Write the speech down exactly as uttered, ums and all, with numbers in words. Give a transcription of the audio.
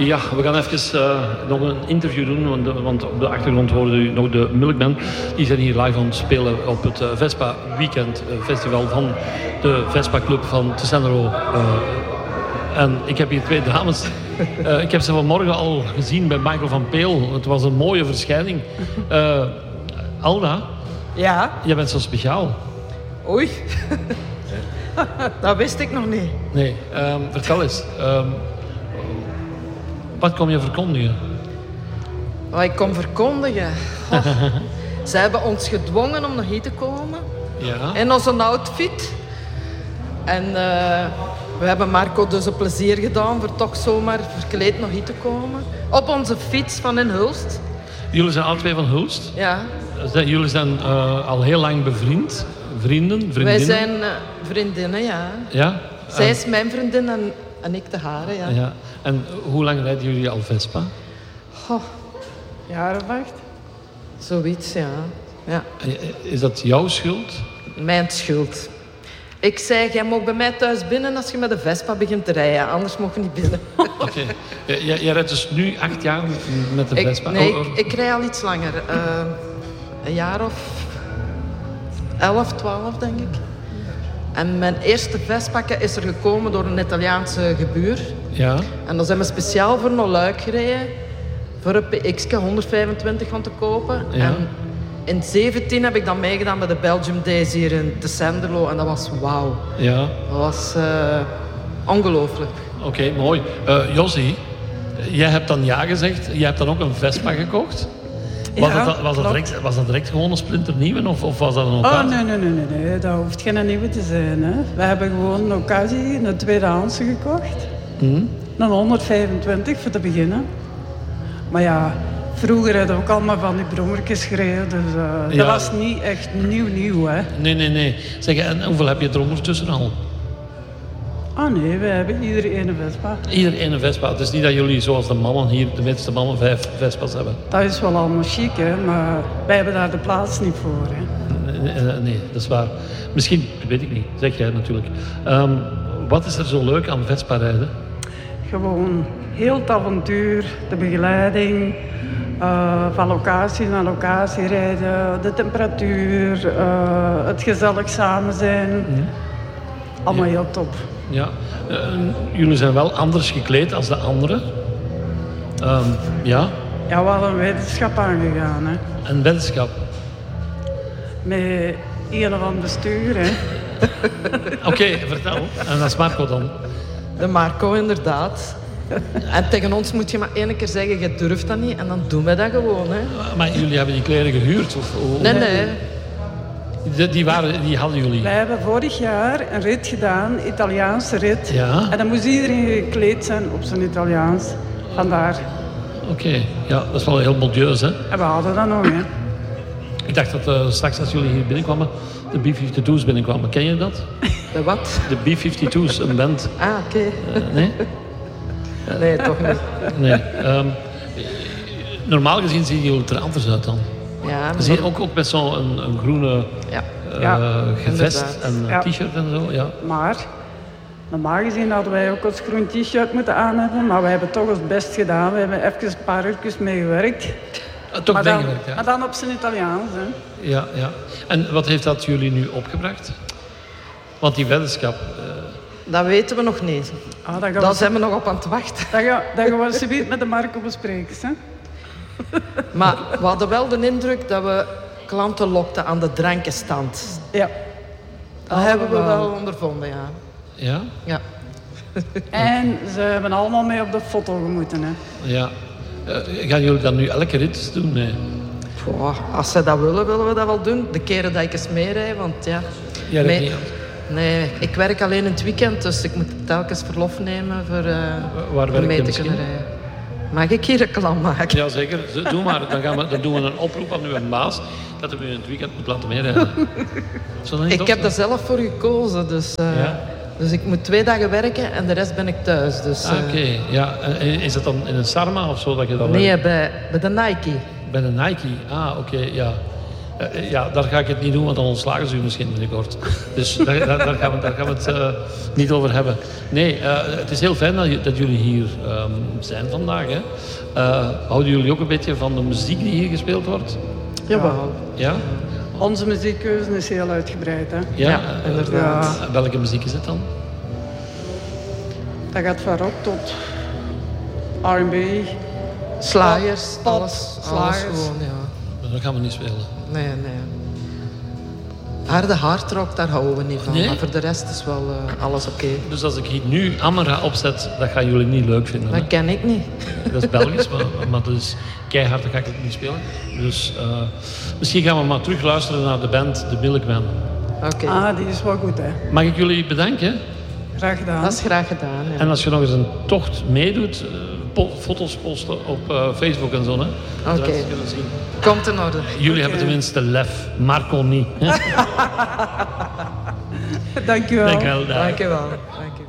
Ja, we gaan even uh, nog een interview doen, want, want op de achtergrond hoorde u nog de Milkmen. Die zijn hier live aan het spelen op het uh, Vespa Weekend Festival van de Vespa Club van Tessenderlo. Uh, en ik heb hier twee dames. Uh, ik heb ze vanmorgen al gezien bij Michael van Peel. Het was een mooie verschijning. Uh, Alda, ja? Jij bent zo speciaal. Oei, dat wist ik nog niet. Nee, um, vertel eens. Um, wat kom je verkondigen? Wat ik kom verkondigen? Oh, ze hebben ons gedwongen om nog hier te komen. Ja. In onze outfit. En uh, we hebben Marco dus een plezier gedaan voor toch zomaar verkleed nog hier te komen. Op onze fiets van in Hulst. Jullie zijn alle twee van Hulst? Ja. Jullie zijn uh, al heel lang bevriend? Vrienden? Vriendinnen? Wij zijn uh, vriendinnen, ja. Ja? Zij is mijn vriendin en, en ik de hare, ja. ja. En hoe lang rijden jullie al Vespa? Goh, jaren wacht. Zoiets, ja. ja. Is dat jouw schuld? Mijn schuld. Ik zei, jij mag bij mij thuis binnen als je met de Vespa begint te rijden. Anders mag je niet binnen. Oké. Okay. Jij, jij rijdt dus nu acht jaar met de Vespa? Ik, nee, oh, oh. Ik, ik rij al iets langer. Uh, een jaar of elf, twaalf, denk ik. En mijn eerste Vespa is er gekomen door een Italiaanse gebuur. Ja. En dan zijn we speciaal voor naar Luik gereden. Voor een P X honderdvijfentwintig van te kopen. Ja. En in zeventien heb ik dan meegedaan bij de Belgium Days hier in Tessenderlo. En dat was wauw. Ja. Dat was uh, ongelooflijk. Oké, okay, mooi. Uh, Jossie, jij hebt dan ja gezegd. Jij hebt dan ook een Vespa gekocht. Was, ja, dat, was, dat direct, was dat direct gewoon een splinternieuwe of, of was dat een occasie? Oh, nee, nee, nee, nee, nee. Dat hoeft geen nieuwe te zijn. Hè. We hebben gewoon een occasie, een tweedehandse gekocht. Mm. Een honderdvijfentwintig voor te beginnen. Maar ja, vroeger hadden we ook allemaal van die brommertjes gereden. Dus uh, ja. Dat was niet echt nieuw nieuw, hè. Nee, nee, nee. Zeg, en hoeveel heb je er ondertussen al? Ah nee, we hebben iedereen een Vespa. Iedereen een Vespa. Het is niet dat jullie zoals de mannen hier, de meeste mannen, vijf Vespa's hebben. Dat is wel allemaal chic, hè, maar wij hebben daar de plaats niet voor. Hè. Nee, nee, nee, dat is waar. Misschien, dat weet ik niet, zeg jij natuurlijk. Um, wat is er zo leuk aan Vespa rijden? Gewoon heel het avontuur, de begeleiding, uh, van locatie naar locatie rijden, de temperatuur, uh, het gezellig samen zijn. Mm. Allemaal ja. Heel top. Ja, uh, jullie zijn wel anders gekleed als de anderen. Um, ja? Ja, we hadden een wetenschap aangegaan. Hè. Een wetenschap? Met een of ander bestuur, hè. Oké, okay, vertel. En dat is Marco dan? De Marco, inderdaad. En tegen ons moet je maar één keer zeggen, je durft dat niet. En dan doen wij dat gewoon, hè. Maar jullie hebben die kleren gehuurd? Of, of... Nee, nee. Die, die, waren, die hadden jullie? Wij hebben vorig jaar een rit gedaan, Italiaanse rit. Ja? En dan moest iedereen gekleed zijn op zijn Italiaans. Vandaar. Oké, okay. Ja, dat is wel heel modieus, hè? En we hadden dat nog, hè. Ik dacht dat uh, straks als jullie hier binnenkwamen, de B vijfentwintig's binnenkwamen. Ken je dat? De wat? De B vijfentwintig's, een band. Ah, oké. Okay. Uh, nee? Nee, toch niet. Nee. Um, normaal gezien zien jullie er anders uit dan. Ja, we zien ook, ook met zo'n een, een groene ja. Uh, ja, gevest en ja. t-shirt en zo. Ja. Maar normaal gezien hadden wij ook ons groen t-shirt moeten aan hebben. Maar wij hebben toch ons best gedaan. We hebben even een paar uurtjes mee gewerkt. Uh, toch maar, dan, gewerkt, ja. maar dan op zijn Italiaans. Hè. Ja, ja. En wat heeft dat jullie nu opgebracht? Want die weddenschap... Uh... Dat weten we nog niet. Ah, dat Daar zijn we nog op aan het wachten. Dat gaan, dat gaan we zometeen met de Marco bespreken. Hè? Maar we hadden wel de indruk dat we klanten lokten aan de drankenstand. Ja. Dat oh, hebben we wow. wel ondervonden, ja. Ja? Ja. En ze hebben allemaal mee op de foto gemoeten, hè. Ja. Uh, gaan jullie dat nu elke rit doen? Nee. Goh, als ze dat willen, willen we dat wel doen. De keren dat ik eens meerijd, want ja... Jij rijdt mee... niet Nee, ik werk alleen in het weekend, dus ik moet telkens verlof nemen voor uh, Waar om mee te misschien? kunnen rijden. Mag ik hier reclame maken? Jazeker, doe maar. Dan, gaan we, dan doen we een oproep aan uw baas dat we u in het weekend moet laten meerijden. Ik heb er zelf voor gekozen, dus, uh, ja? dus ik moet twee dagen werken en de rest ben ik thuis. Dus, uh... ah, Oké, okay. Ja. Is het dan in een Sarma of zo dat je dat Nee, werkt? bij, bij de Nike. Bij de Nike, ah oké, okay. Ja. Uh, ja, daar ga ik het niet doen, want dan ontslagen ze u misschien binnenkort. Dus daar, daar, daar, gaan we, daar gaan we het uh, niet over hebben. Nee, uh, het is heel fijn dat, dat jullie hier um, zijn vandaag. Hè. Uh, houden jullie ook een beetje van de muziek die hier gespeeld wordt? Jawel. Ja? Onze muziekkeuze is heel uitgebreid. Hè? Ja, ja inderdaad. Uh, welke muziek is het dan? Dat gaat van rock tot R en B. Slagers, pop, alles, slagers. alles gewoon, ja. Dat gaan we niet spelen. Nee, nee. Harde hardrock, daar houden we niet van. Nee? Maar voor de rest is wel uh, alles oké. Okay. Dus als ik hier nu Amara opzet, dat gaan jullie niet leuk vinden. Dat hè? ken ik niet. Dat is Belgisch, maar, maar dat is keihard, dat ga ik ook niet spelen. Dus uh, misschien gaan we maar terug luisteren naar de band The Milkman. Oké. Okay. Ah, die is wel goed, hè. Mag ik jullie bedanken? Graag gedaan. Dat is graag gedaan, ja. En als je nog eens een tocht meedoet, uh, po- foto's posten op uh, Facebook en zo, hè? Oké. Okay. Komt in orde. Jullie okay. hebben tenminste lef, Marco niet. Dank u wel. Dank je wel. Dank je wel. Dank je.